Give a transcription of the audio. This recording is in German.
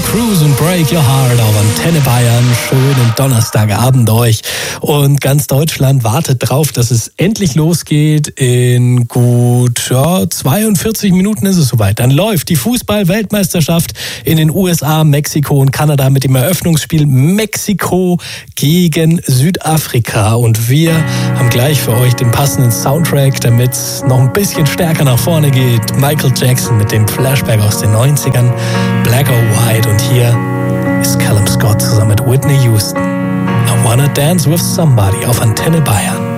Cruise und Break Your Heart auf Antenne Bayern. Schönen Donnerstagabend euch. Und ganz Deutschland wartet drauf, dass es endlich losgeht. In gut 42 Minuten ist es soweit. Dann läuft die Fußball-Weltmeisterschaft in den USA, Mexiko und Kanada mit dem Eröffnungsspiel Mexiko gegen Südafrika. Und wir haben gleich für euch den passenden Soundtrack, damit es noch ein bisschen stärker nach vorne geht. Michael Jackson mit dem Flashback aus den 90ern, Black or White, und hier ist Callum Scott zusammen mit Whitney Houston. I Wanna Dance with Somebody auf Antenne Bayern.